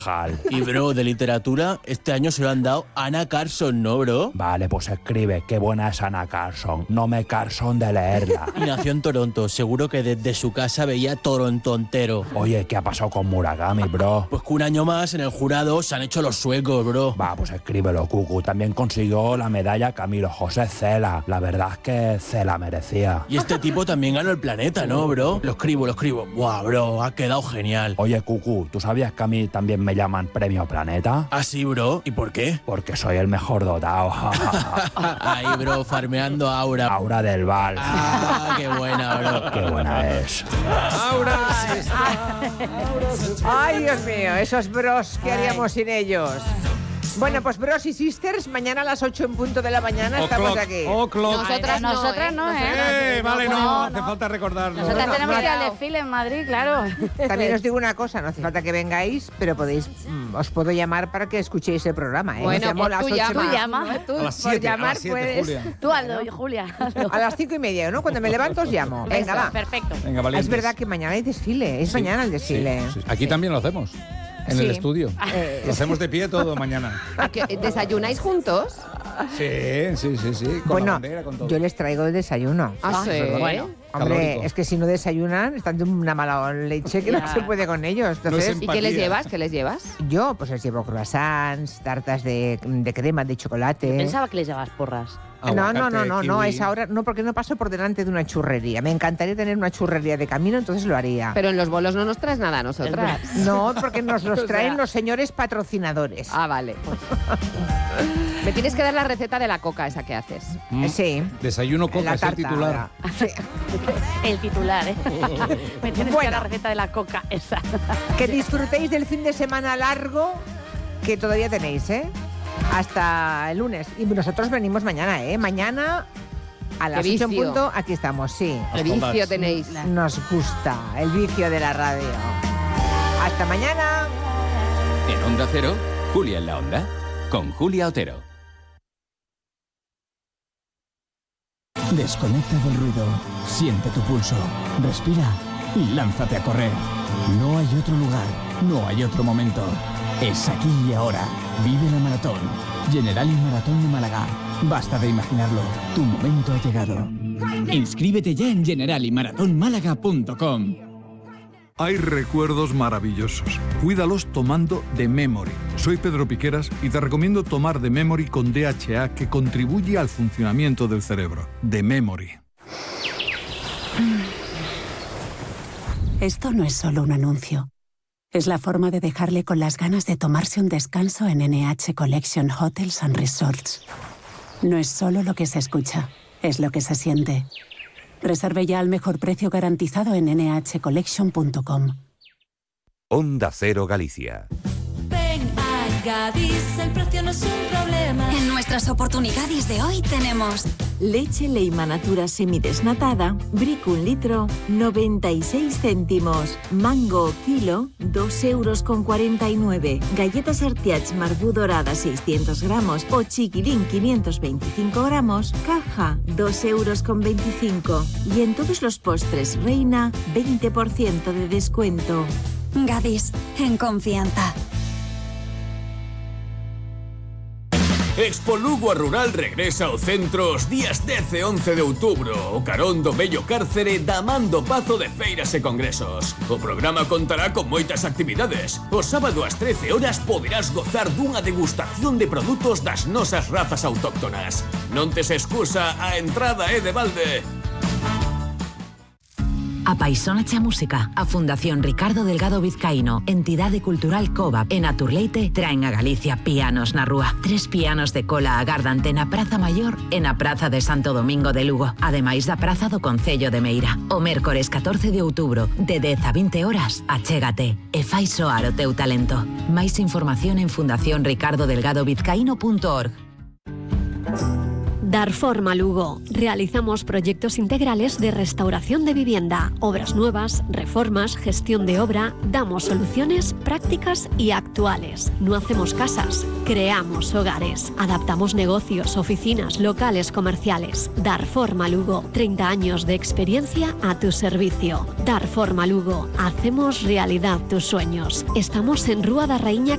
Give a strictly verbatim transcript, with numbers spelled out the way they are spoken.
Y bro, de literatura, este año se lo han dado a Anna Carson, ¿no, bro? Vale, pues escribe, qué buena es Anna Carson. No me Carson de leerla. Y nació en Toronto, seguro que desde su casa veía Toronto entero. Oye, ¿qué ha pasado con Murakami, bro? Pues que un año más en el jurado se han hecho los suecos, bro. Va, pues escríbelo, Cucu. También consiguió la medalla Camilo José Cela. La verdad es que Cela merecía. Y este tipo también ganó el planeta, ¿no, bro? Lo escribo, lo escribo. Buah, bro, ha quedado genial. Oye, Cucu, ¿tú sabías que a mí también me llaman Premio Planeta? ¿Ah, sí, bro? ¿Y por qué? Porque soy el mejor dotado. Ay, bro, farmeando a Aura. Aura del Val. Ah, qué buena, bro. Qué buena es. Aura. Ay, Dios mío, esos bros, ¿qué haríamos sin ellos? Bueno, pues bros y sisters, mañana a las ocho en punto de la mañana O estamos clock, aquí. o clock. Nosotras no, Nosotras ¿eh? no, ¿eh? Eh, vale, no, no, hace no. falta recordarlo. Nosotras No, tenemos no, que ir al no. desfile en Madrid, claro. También os digo una cosa, no hace falta que vengáis, pero podéis, mm, os puedo llamar para que escuchéis el programa, ¿eh? Bueno, Os llamo a pues las tú ocho llama, más. llama. Tú, A las por siete, a llamar las siete, puedes. Julia. Tú hazlo, Julia. hazlo. A las cinco y media, ¿no? Cuando me levanto os llamo. Venga, Eso, va. perfecto. Venga, Ah, valientes. es verdad que mañana hay desfile, es Sí, mañana el desfile. sí, sí. Aquí también lo hacemos. En Sí. el estudio. Eh, Lo hacemos de pie todo mañana. ¿A qué- ¿Desayunáis juntos? Sí, sí, sí, sí. Con la Bueno, bandera, con todo. yo les traigo el desayuno. Ah, sí. Bueno. Hombre, calórico. es que si no desayunan, están de una mala leche que no Ya. se puede con ellos. No es Entonces, en- ¿Y qué les Empatía. llevas? ¿Qué les llevas? yo pues les llevo croissants, tartas de, de crema, de chocolate. Pensaba que les llevabas porras. No, no, no, Aguacate, no, no, kiwi. es ahora, no, porque no paso por delante de una churrería. Me encantaría tener una churrería de camino, entonces lo haría. Pero en los bolos no nos traes nada a nosotras. No, porque nos los O sea- traen los señores patrocinadores. Ah, vale. Me tienes que dar la receta de la coca esa que haces. Mm. Sí. Desayuno la coca, es el tarta. titular. Sí. El titular, ¿eh? Me tienes que Bueno. dar la receta de la coca esa. Que disfrutéis del fin de semana largo que todavía tenéis, ¿eh? Hasta el lunes. Y nosotros venimos mañana, ¿eh? Mañana a las ocho en vicio. punto, aquí estamos, sí. ¿Qué todas. vicio tenéis? Nos gusta el vicio de la radio. Hasta mañana. En Onda Cero, Julia en la Onda, con Julia Otero. Desconecta del ruido, siente tu pulso, respira y lánzate a correr. No hay otro lugar, no hay otro momento. Es aquí y ahora. Vive la maratón. Generali Maratón de Málaga. Basta de imaginarlo. Tu momento ha llegado. Inscríbete ya en generali maratón málaga punto com. Hay recuerdos maravillosos. Cuídalos tomando The Memory. Soy Pedro Piqueras y te recomiendo tomar The Memory con D H A, que contribuye al funcionamiento del cerebro. The Memory. Esto no es solo un anuncio. Es la forma de dejarle con las ganas de tomarse un descanso en N H Collection Hotels and Resorts. No es solo lo que se escucha, es lo que se siente. Reserve ya al mejor precio garantizado en ene hache collection punto com. Onda Cero Galicia. Ven a Gadis, el precio no es un problema. En nuestras oportunidades de hoy tenemos leche Leima Natura semidesnatada, brick un litro, noventa y seis céntimos. Mango kilo, dos euros con cuarenta y nueve. Galletas Artiach Marbú dorada seiscientos gramos o chiquilín quinientos veinticinco gramos, caja, dos euros con veinticinco. Y en todos los postres Reina, veinte por ciento de descuento. Gadis, en confianza. Expo Lugo a Rural regresa ao centro os días dez e once de outubro. O carón do bello cárcere da man do Pazo de Feiras e Congresos. O programa contará con moitas actividades. O sábado ás trece horas poderás gozar dunha degustación de produtos das nosas razas autóctonas. Non tes excusa, a entrada é de balde. Apaixónache a música. A Fundación Ricardo Delgado Vizcaíno, entidade cultural COVA e Naturleite traen a Galicia Pianos na Rúa. Tres pianos de cola agardante na Praza Maior e na Praza de Santo Domingo de Lugo, ademais da Praza do Concello de Meira. O mércores catorce de outubro, de dez a vinte horas, achégate e fai soar o teu talento. Máis información en fundación ricardo delgado vizcaíno punto org. Dar forma Lugo. Realizamos proyectos integrales de restauración de vivienda, obras nuevas, reformas, gestión de obra. Damos soluciones prácticas y actuales. No hacemos casas, creamos hogares. Adaptamos negocios, oficinas, locales comerciales. Dar forma Lugo. treinta años de experiencia a tu servicio. Dar forma Lugo. Hacemos realidad tus sueños. Estamos en Rúa da Raíña